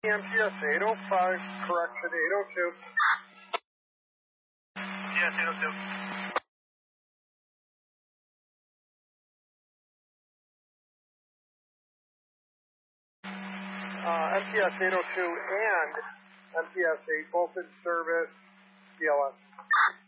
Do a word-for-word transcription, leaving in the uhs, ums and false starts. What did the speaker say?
M T S eight oh five, correction eight oh two. Yes, eight oh two. Uh, M T S eight oh two and M T S eight, both in service, C L S.